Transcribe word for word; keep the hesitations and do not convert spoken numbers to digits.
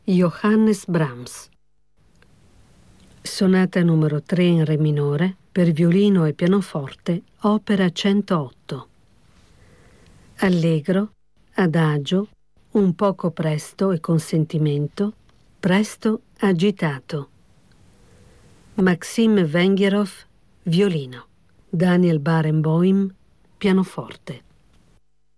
Johannes Brahms. Sonata numero tre in Re minore per violino e pianoforte, opera centootto. Allegro, adagio, un poco presto e con sentimento, presto agitato. Maxim Vengerov, violino. Daniel Barenboim, pianoforte.